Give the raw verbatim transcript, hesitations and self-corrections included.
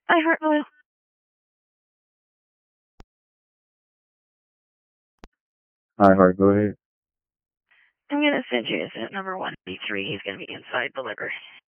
iHeartMobile. Hi, Hart, go ahead. I'm gonna send you his at number one eighty-three. He's gonna be inside delivered.